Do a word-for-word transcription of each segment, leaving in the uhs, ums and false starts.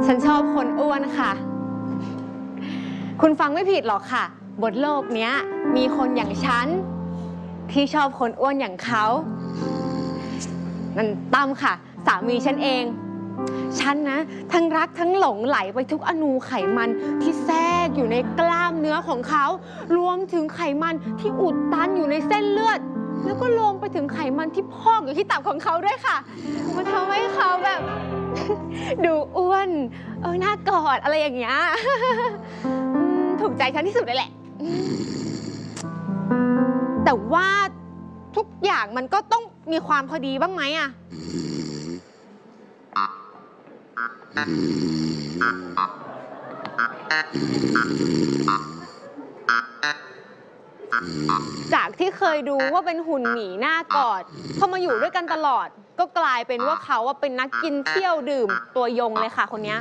ฉันชอบคนอ้วนค่ะคุณฟังไม่ผิดหรอกค่ะบนโลกเนี้ยมีคนอย่างฉันที่ชอบคนอ้วนอย่างเขานั่นตั้มค่ะสามีฉันเองฉันนะทั้งรักทั้งหลงไหลไปทุกอนูไขมันที่แทรกอยู่ในกล้ามเนื้อของเขารวมถึงไขมันที่อุดตันอยู่ในเส้นเลือดแล้วก็รวมไปถึงไขมันที่พอกอยู่ที่ตับของเขาด้วยค่ะมันทำให้เขาแบบดูอ้วนเออน่ากอดอะไรอย่างเงี้ยถูกใจฉันที่สุดเลยแหละแต่ว่าทุกอย่างมันก็ต้องมีความพอดีบ้างไหมอะจากที่เคยดูว่าเป็นหุ่นหมีหน้ากอดพอมาอยู่ด้วยกันตลอดก็กลายเป็นว่าเขาว่าเป็นนักกินเที่ยวดื่มตัวยงเลยค่ะคนนี้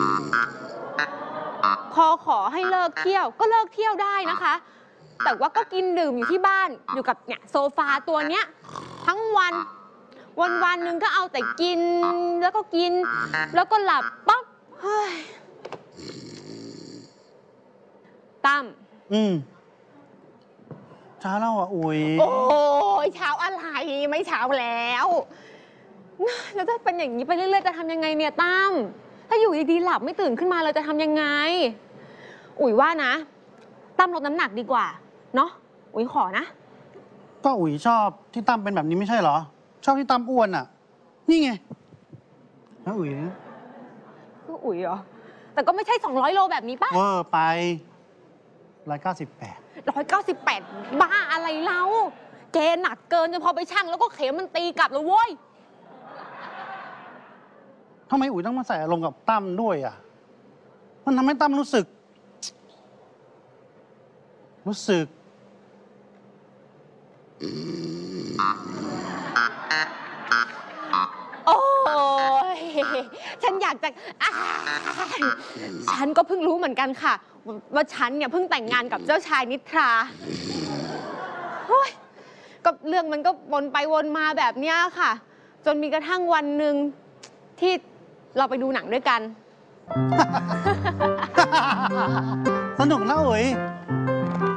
พอขอให้เลิกเที่ยวก็เลิกเที่ยวได้นะคะแต่ว่าก็กินดื่มอยู่ที่บ้านอยู่กับเนี่ยโซฟาตัวเนี้ยทั้งวันวันวันหนึ่งก็เอาแต่กินแล้วก็กินแล้วก็หลับปั๊บเฮ้ยตั้มอืมเช้าแล้วอ่ะอุ๋ยโอ้ยเช้าอะไรไม่เช้าแล้วแล้วถ้าเป็นอย่างนี้ไปเรื่อยๆจะทำยังไงเนี่ยตั้มถ้าอยู่ดีๆหลับไม่ตื่นขึ้นมาเลยจะทำยังไงอุ๋ยว่านะตั้มลดน้ำหนักดีกว่าเนาะอุ๋ยขอนะก็อุ๋ยชอบที่ตั้มเป็นแบบนี้ไม่ใช่เหรอชอบที่ตั้มอ้วนอ่ะนี่ไงแล้วอุ๋ยนะก็อุ๋ยเหรอแต่ก็ไม่ใช่สองร้อยโลแบบนี้ป่ะเวอร์ไปร้อยเก้าสิบแปดร้อยเก้าสิบแปดบ้าอะไรเล่าเกหนักเกินจนพอไปชั่งแล้วก็เข็มมันตีกลับแล้วเว้ยทำไมอุ๋ยต้องมาใส่อารมณ์กับตั้มด้วยอ่ะมันทำให้ตั้มรู้สึกรู้สึกโอ้ยฉันอยากจะฉันก็เพิ่งรู้เหมือนกันค่ะว่าฉันเนี่ยเพิ่งแต่งงานกับเจ้าชายนิทราโอ้ยก็เรื่องมันก็วนไปวนมาแบบเนี้ยค่ะจนมีกระทั่งวันหนึ่งที่เราไปดูหนังด้วยกันสนุกนะอุ๋ย